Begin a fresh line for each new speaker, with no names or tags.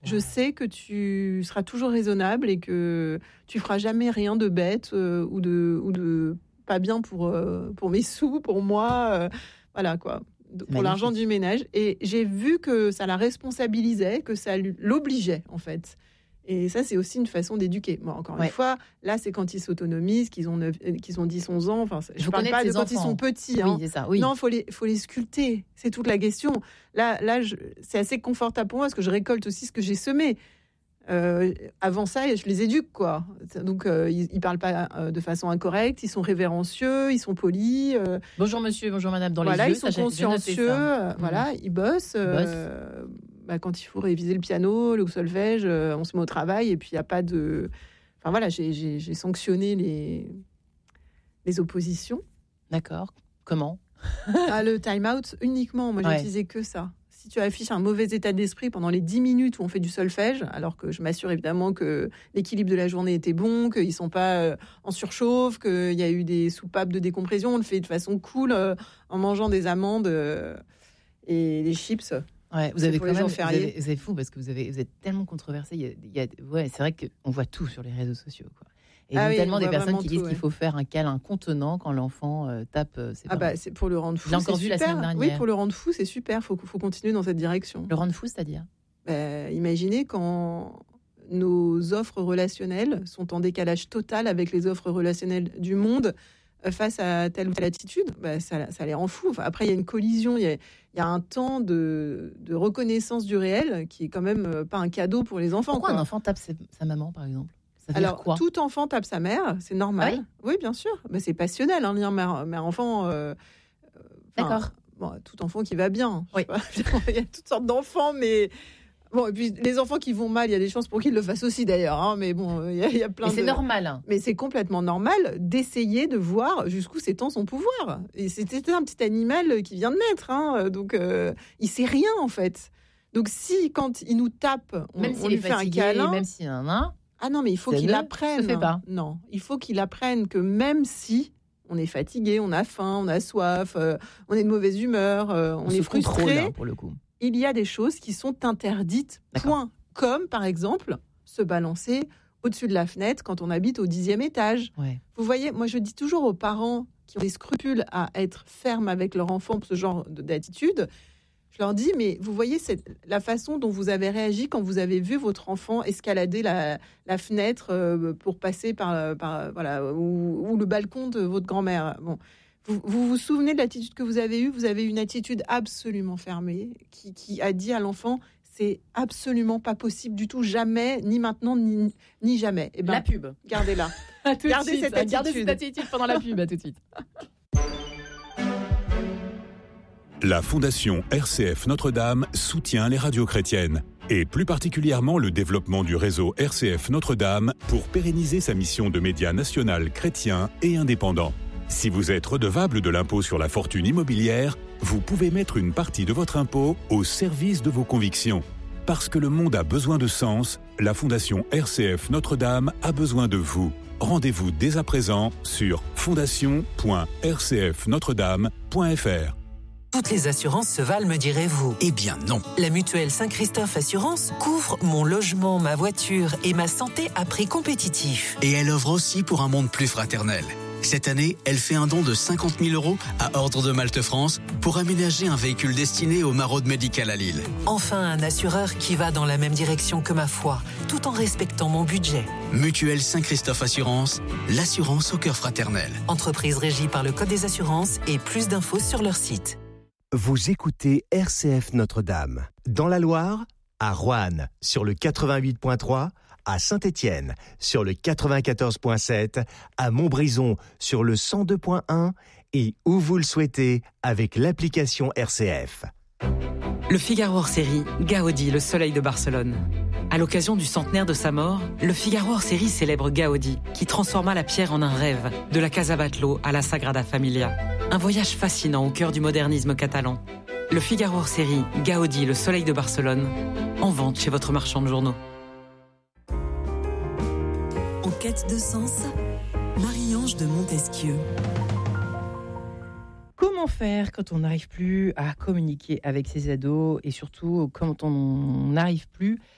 je sais que tu seras toujours raisonnable et que tu feras jamais rien de bête ou de pas bien pour mes sous, pour moi, voilà quoi, pour l'argent du ménage. Et j'ai vu que ça la responsabilisait, que ça l'obligeait en fait. Et ça, c'est aussi une façon d'éduquer. Bon, encore une fois, là, c'est quand ils s'autonomisent, qu'ils ont 10-11 ans. Enfin, je ne parle pas de quand ils sont petits. Hein.
Oui, c'est ça, oui.
Non, il faut les sculpter. C'est toute la question. Là c'est assez confortable pour moi parce que je récolte aussi ce que j'ai semé. Avant ça, je les éduque, quoi. Donc, ils ne parlent pas de façon incorrecte, ils sont révérencieux, ils sont polis.
Bonjour monsieur, bonjour madame, dans les yeux.
Ils sont consciencieux, ils bossent. Quand il faut réviser le piano, le solfège, on se met au travail et puis il n'y a pas de... Enfin voilà, j'ai sanctionné les oppositions.
D'accord. Comment ?
Le time-out uniquement, moi j'utilisais que ça. Si tu affiches un mauvais état d'esprit pendant les 10 minutes où on fait du solfège, alors que je m'assure évidemment que l'équilibre de la journée était bon, qu'ils ne sont pas en surchauffe, qu'il y a eu des soupapes de décompression, on le fait de façon cool en mangeant des amandes et des chips.
Ouais, vous avez quand même vous êtes fou parce que vous êtes tellement controversé. C'est vrai qu'on voit tout sur les réseaux sociaux, quoi. Et tellement des personnes qui disent qu'il faut faire un câlin contenant quand l'enfant tape.
C'est pour le rendre fou.
J'ai encore vu la semaine dernière.
Oui, pour le rendre fou, c'est super. Faut continuer dans cette direction.
Le rendre fou, c'est-à-dire
imaginez quand nos offres relationnelles sont en décalage total avec les offres relationnelles du monde. Face à telle ou telle attitude, ça les rend fous. Enfin, après, il y a une collision, il y a un temps de reconnaissance du réel qui est quand même pas un cadeau pour les enfants.
Pourquoi un enfant tape sa maman, par exemple ?
Alors, tout enfant tape sa mère, c'est normal. Ah oui, bien sûr. C'est passionnel, lien mère-enfant.
D'accord.
Tout enfant qui va bien.
Oui.
Il y a toutes sortes d'enfants, mais... Bon, et puis les enfants qui vont mal, il y a des chances pour qu'ils le fassent aussi d'ailleurs. Hein, mais bon, il y a plein de...
c'est normal. Hein.
Mais c'est complètement normal d'essayer de voir jusqu'où s'étend son pouvoir. Et c'était un petit animal qui vient de naître. Hein, donc, il sait rien en fait. Donc si, quand il nous tape, on lui fait un câlin...
Même s'il y en a...
Ah non, mais il faut qu'il apprenne.
Se fait pas.
Non, il faut qu'il apprenne que même si on est fatigué, on a faim, on a soif, on est de mauvaise humeur, on est frustré...
Hein, pour le coup.
Il y a des choses qui sont interdites, point. Comme, par exemple, se balancer au-dessus de la fenêtre quand on habite au 10e étage.
Ouais.
Vous voyez, moi, je dis toujours aux parents qui ont des scrupules à être fermes avec leur enfant pour ce genre d'attitude, je leur dis, mais vous voyez la façon dont vous avez réagi quand vous avez vu votre enfant escalader la fenêtre pour passer par ou le balcon de votre grand-mère. Bon. Vous vous souvenez de l'attitude que vous avez eue ? Vous avez une attitude absolument fermée qui a dit à l'enfant c'est absolument pas possible du tout, jamais, ni maintenant, ni jamais. Et
la pub.
Gardez-la.
Gardez cette attitude pendant la pub, à tout de suite.
La Fondation RCF Notre-Dame soutient les radios chrétiennes et plus particulièrement le développement du réseau RCF Notre-Dame pour pérenniser sa mission de média national chrétien et indépendant. Si vous êtes redevable de l'impôt sur la fortune immobilière, vous pouvez mettre une partie de votre impôt au service de vos convictions. Parce que le monde a besoin de sens, la Fondation RCF Notre-Dame a besoin de vous. Rendez-vous dès à présent sur fondation.rcfnotredame.fr.
Toutes les assurances se valent, me direz-vous.
Eh bien non.
La mutuelle Saint-Christophe Assurance couvre mon logement, ma voiture et ma santé à prix compétitif.
Et elle offre aussi pour un monde plus fraternel. Cette année, elle fait un don de 50 000 € à Ordre de Malte France pour aménager un véhicule destiné aux maraudes médicales à Lille.
Enfin, un assureur qui va dans la même direction que ma foi, tout en respectant mon budget.
Mutuelle Saint-Christophe Assurance, l'assurance au cœur fraternel.
Entreprise régie par le Code des assurances et plus d'infos sur leur site.
Vous écoutez RCF Notre-Dame. Dans la Loire, à Roanne, sur le 88.3, à Saint-Étienne, sur le 94.7, à Montbrison, sur le 102.1 et où vous le souhaitez avec l'application RCF.
Le Figaro hors série, Gaudi, le soleil de Barcelone. À l'occasion du centenaire de sa mort, le Figaro hors série célèbre Gaudi, qui transforma la pierre en un rêve, de la Casa Batlló à la Sagrada Familia. Un voyage fascinant au cœur du modernisme catalan. Le Figaro hors série, Gaudi, le soleil de Barcelone, en vente chez votre marchand de journaux.
En quête de sens, Marie-Ange de Montesquieu.
Comment faire quand on n'arrive plus à communiquer avec ses ados et surtout quand on n'arrive plus